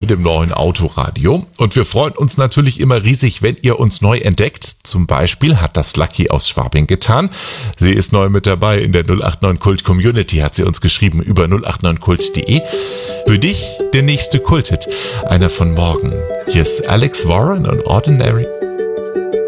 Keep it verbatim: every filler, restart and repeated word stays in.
dem neuen Autoradio. Und wir freuen uns natürlich immer riesig, wenn ihr uns neu entdeckt. Zum Beispiel hat das Lucky aus Schwabing getan. Sie ist neu mit dabei in der null acht neun Kult Community, hat sie uns geschrieben über null acht neun kult punkt de. Für dich der nächste Kulthit, einer von morgen. Hier ist Alex Warren und Ordinary.